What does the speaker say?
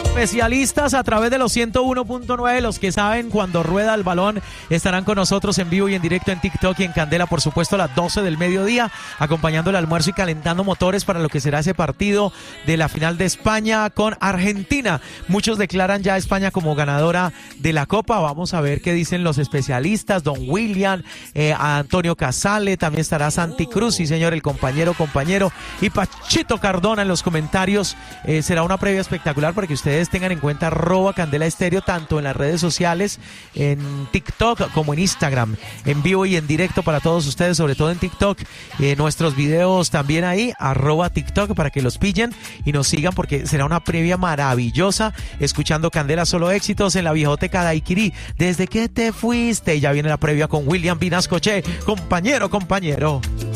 Especialistas a través de los 101.9, los que saben cuando rueda el balón, estarán con nosotros en vivo y en directo en TikTok y en Candela, por supuesto, a las 12 del mediodía, acompañando el almuerzo y calentando motores para lo que será ese partido de la final de España con Argentina. Muchos declaran ya a España como ganadora de la Copa. Vamos a ver qué dicen los especialistas, don William, a Antonio Casale, también estará Santi Cruz, sí señor, el compañero, y Pachito Cardona en los comentarios. Será una previa espectacular para que ustedes tengan en cuenta @Candela Estéreo, tanto en las redes sociales, en TikTok como en Instagram, en vivo y en directo para todos ustedes, sobre todo en TikTok. Nuestros videos también ahí, @TikTok, para que los pillen y nos sigan, porque será una previa maravillosa, escuchando Candela Solo Éxitos en la viejoteca Daiquiri. Desde que te fuiste, ya viene la previa con William Vinascoche, compañero.